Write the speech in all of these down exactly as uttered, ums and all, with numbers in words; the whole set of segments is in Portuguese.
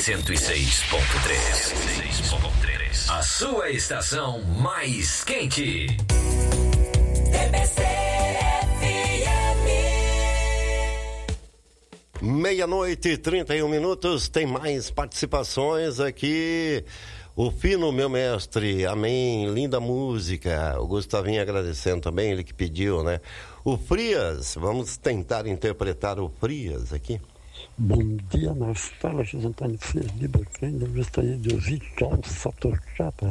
cento e seis ponto três. A sua estação mais quente. D B C F M. Meia-noite e trinta e um minutos. Tem mais participações aqui. O Fino, meu mestre, amém, linda música. O Gustavinho agradecendo também, ele que pediu, né? O Frias, vamos tentar interpretar o Frias aqui. Bom dia, Marcelo, José Antônio Frias de Boquém. Eu gostaria de ouvir Calça Trocada.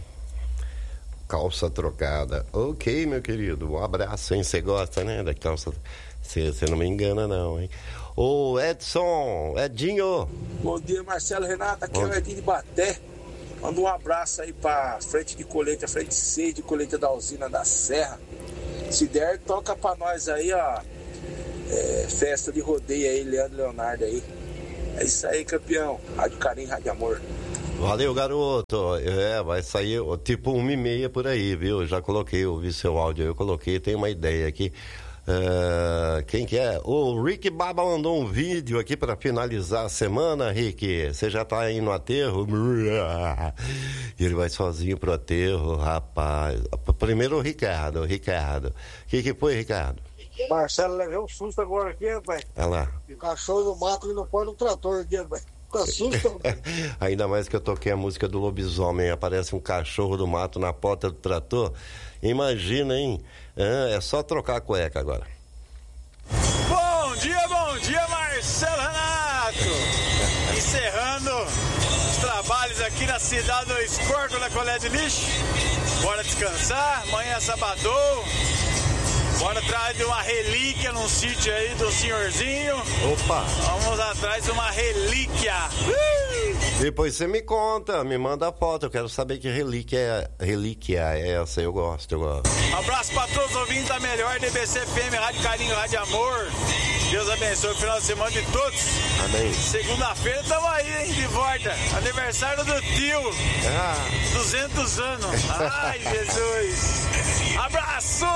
Calça Trocada, ok, meu querido, um abraço, hein? Você gosta, né, da calça? Você não me engana, não, hein? Ô, Edson, Edinho. Bom dia, Marcelo, Renata, aqui Bom. é o Edinho de Baté. Manda um abraço aí pra frente de colheita, frente C de colheita da usina da Serra. Se der, toca pra nós aí, ó. É, festa de rodeio aí, Leandro Leonardo aí. É isso aí, campeão. Rádio Carinho, Rádio Amor. Valeu, garoto. É, vai sair tipo uma e meia por aí, viu? Eu já coloquei, ouvi seu áudio, eu coloquei, tem uma ideia aqui. Uh, quem que é? O Rick Baba mandou um vídeo aqui para finalizar a semana, Rick. Você já tá aí no aterro? E ele vai sozinho pro aterro, rapaz. Primeiro o Ricardo, o Ricardo. O que que foi, Ricardo? Marcelo, levei um susto agora aqui, rapaz. Olha lá. O cachorro no mato e não pode no trator aqui, rapaz. Fica susto. Ainda mais que eu toquei a música do lobisomem, aparece um cachorro do mato na porta do trator. Imagina, hein? É só trocar a cueca agora. Bom dia, bom dia, Marcelo Renato. Encerrando os trabalhos aqui na cidade do Escorco, na coleta de lixo. Bora descansar, amanhã é sabadão. Bora atrás de uma relíquia num sítio aí do senhorzinho. Opa! Vamos atrás de uma relíquia. Uh! Depois você me conta, me manda a foto. Eu quero saber que relíquia é, relíquia é essa. Eu gosto, eu gosto. Um abraço pra todos os ouvintes da melhor D B C F M, Rádio Carinho, Rádio Amor. Deus abençoe o final de semana de todos. Amém. Segunda-feira estamos aí, hein, de volta. Aniversário do tio. Ah. duzentos anos. Ai, Jesus. Abraço!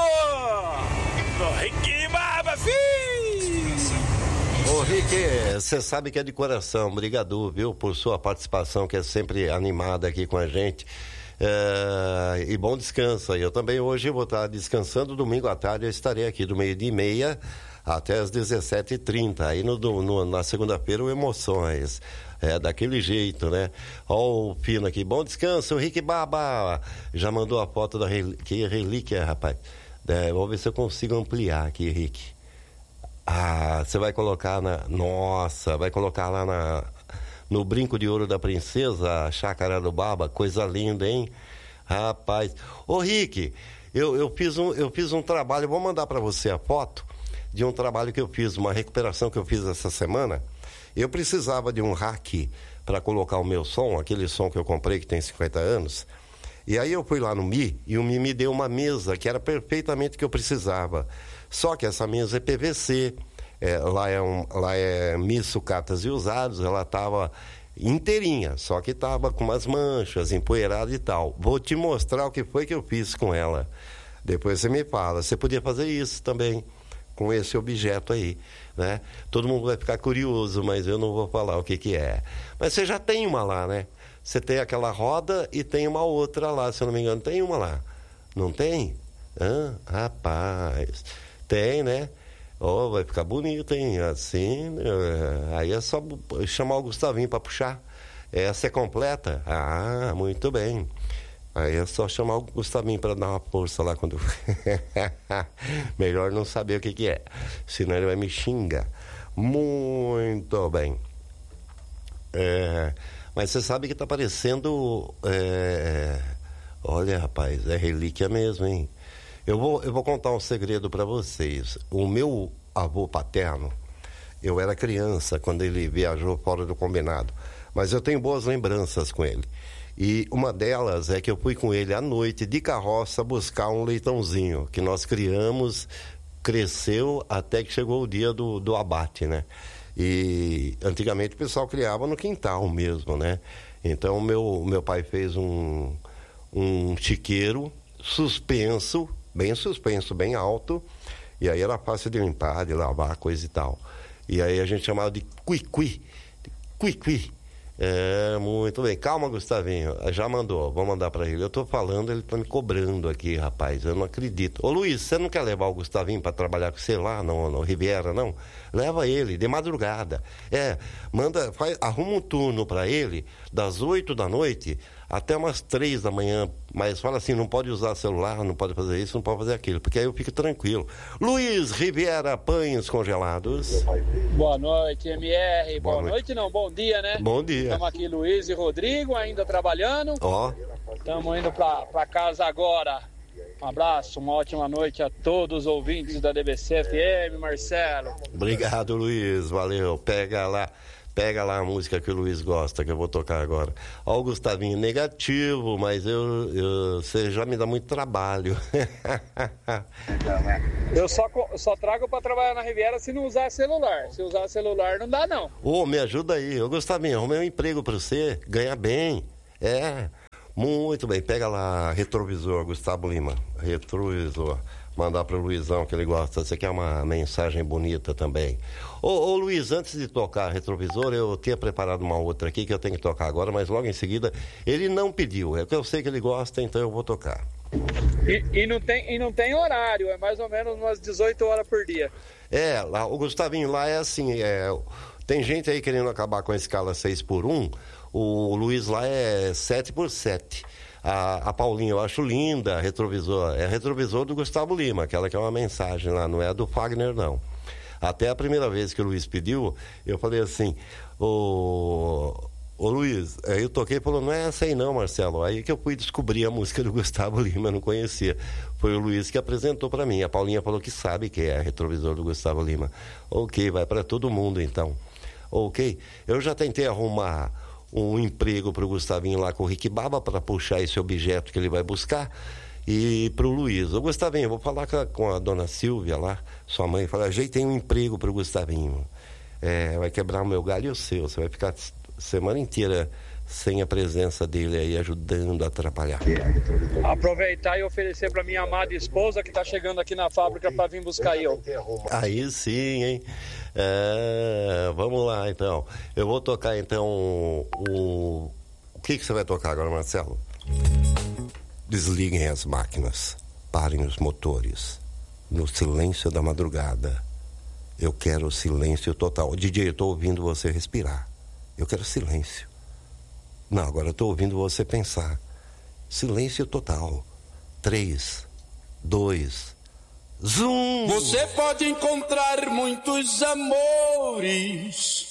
Rick Baba, filho! Ô, Rick, você sabe que é de coração. Obrigado, viu, por sua participação, que é sempre animada aqui com a gente. É, e bom descanso aí. Eu também hoje vou estar descansando. Domingo à tarde eu estarei aqui do meio-dia e meia até as dezessete e trinta. Aí no, no, na segunda-feira o Emoções. É daquele jeito, né? Ó o Pino aqui. Bom descanso, Rick Baba. Já mandou a foto da rel... que relíquia, rapaz. É, vou ver se eu consigo ampliar aqui, Rick. Ah, você vai colocar na... Nossa, vai colocar lá na... no brinco de ouro da princesa, a chácara do Baba. Coisa linda, hein? Rapaz. Ô, Rick, eu, eu, fiz um, eu fiz um trabalho, vou mandar para você a foto de um trabalho que eu fiz, uma recuperação que eu fiz essa semana. Eu precisava de um rack para colocar o meu som, aquele som que eu comprei que tem cinquenta anos. E aí eu fui lá no Mi e o Mi me deu uma mesa que era perfeitamente o que eu precisava. Só que essa mesa é P V C, é, lá, é um, lá é Mi Sucatas e Usados, ela estava inteirinha, só que estava com umas manchas, empoeirada e tal. Vou te mostrar o que foi que eu fiz com ela. Depois você me fala, você podia fazer isso também com esse objeto aí, né? Todo mundo vai ficar curioso, mas eu não vou falar o que que é. Mas você já tem uma lá, né? Você tem aquela roda e tem uma outra lá, se eu não me engano, tem uma lá. Não tem? Ah, rapaz, tem, né? Oh, vai ficar bonito, hein? Assim, uh, aí é só chamar o Gustavinho para puxar. Essa é completa? Ah, muito bem. Aí é só chamar o Gustavinho para dar uma força lá quando... Melhor não saber o que que é, senão ele vai me xingar. Muito bem. É... Mas você sabe que tá parecendo... É... Olha, rapaz, é relíquia mesmo, hein? Eu vou, eu vou contar um segredo para vocês. O meu avô paterno, eu era criança quando ele viajou fora do combinado. Mas eu tenho boas lembranças com ele. E uma delas é que eu fui com ele à noite de carroça buscar um leitãozinho que nós criamos, cresceu até que chegou o dia do, do abate, né? E antigamente o pessoal criava no quintal mesmo, né? Então meu, meu pai fez um, um chiqueiro suspenso, bem suspenso, bem alto, e aí era fácil de limpar, de lavar, coisa e tal. E aí a gente chamava de cuicui, cuicui. É, muito bem. Calma, Gustavinho. Já mandou, vou mandar pra ele. Eu tô falando, ele tá me cobrando aqui, rapaz. Eu não acredito. Ô, Luiz, você não quer levar o Gustavinho pra trabalhar com você lá no, no Riviera, não? Leva ele, de madrugada. É, manda, faz, arruma um turno pra ele, das oito da noite até umas três da manhã, mas fala assim, não pode usar celular, não pode fazer isso, não pode fazer aquilo, porque aí eu fico tranquilo. Luiz Riviera, pães congelados. Boa noite, M R. Boa Boa, noite. noite. não, bom dia, né? Bom dia. Estamos aqui, Luiz e Rodrigo, ainda trabalhando. Ó. Estamos indo pra, pra casa agora. Um abraço, uma ótima noite a todos os ouvintes da D B C F M, Marcelo. Obrigado, Luiz, valeu. Pega lá. Pega lá a música que o Luiz gosta, que eu vou tocar agora. Ó, o Gustavinho, negativo, mas eu, eu, você já me dá muito trabalho. Eu só, só trago para trabalhar na Riviera se não usar celular. Se usar celular não dá, não. Ô, me ajuda aí. Ô, Gustavinho, arrumei um emprego para você, ganha bem. É, muito bem. Pega lá, retrovisor, Gustavo Lima. Retrovisor. Mandar para o Luizão, que ele gosta. Você quer uma mensagem bonita também. Ô, ô, Luiz, antes de tocar retrovisor, eu tinha preparado uma outra aqui que eu tenho que tocar agora, mas logo em seguida ele não pediu. É que eu sei que ele gosta, então eu vou tocar. E, e, não tem, e não tem horário, é mais ou menos umas dezoito horas por dia. É, lá, o Gustavinho, lá é assim, é, tem gente aí querendo acabar com a escala seis por um, o Luiz lá é sete por sete. A, a Paulinha eu acho linda, retrovisor, é retrovisor do Gustavo Lima, aquela que é uma mensagem lá, não é a do Fagner, não. Até a primeira vez que o Luiz pediu, eu falei assim, ô, ô Luiz, aí eu toquei e falou, não é essa aí não, Marcelo. Aí que eu fui descobrir a música do Gustavo Lima, eu não conhecia. Foi o Luiz que apresentou para mim. A Paulinha falou que sabe que é retrovisor do Gustavo Lima. Ok, vai para todo mundo então. Ok, eu já tentei arrumar um emprego para o Gustavinho lá com o Rick Baba para puxar esse objeto que ele vai buscar. E para o Luiz, ô Gustavinho, eu vou falar com a, com a dona Silvia lá, sua mãe, falar, ajeitei um emprego para o Gustavinho. É, vai quebrar o meu galho e o seu, você vai ficar a semana inteira sem a presença dele aí, ajudando a trabalhar. Aproveitar e oferecer para minha amada esposa que está chegando aqui na fábrica para vir buscar eu. Aí sim, hein? É, vamos lá, então. Eu vou tocar, então, o... O que, que você vai tocar agora, Marcelo? Desliguem as máquinas, parem os motores. No silêncio da madrugada, eu quero silêncio total. D J, eu estou ouvindo você respirar. Eu quero silêncio. Não, agora eu estou ouvindo você pensar. Silêncio total. Três, dois, zoom! Você pode encontrar muitos amores